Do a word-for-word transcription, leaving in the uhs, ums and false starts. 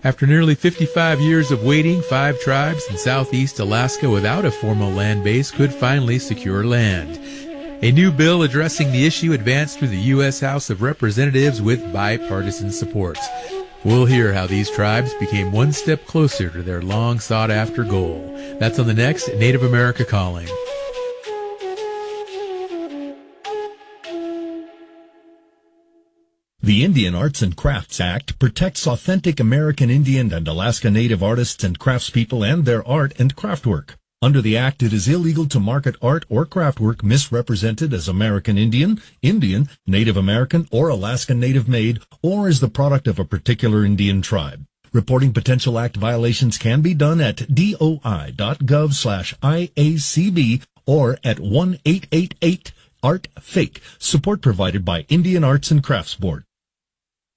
After nearly fifty-five years of waiting, five tribes in southeast Alaska without a formal land base could finally secure land. A new bill addressing the issue advanced through the U S House of Representatives with bipartisan support. We'll hear how these tribes became one step closer to their long sought-after goal. That's on the next Native America Calling. The Indian Arts and Crafts Act protects authentic American Indian and Alaska Native artists and craftspeople and their art and craftwork. Under the Act, it is illegal to market art or craftwork misrepresented as American Indian, Indian, Native American, or Alaska Native made, or as the product of a particular Indian tribe. Reporting potential Act violations can be done at doi.gov slash IACB or at one eight eight eight art fake. Support provided by Indian Arts and Crafts Board.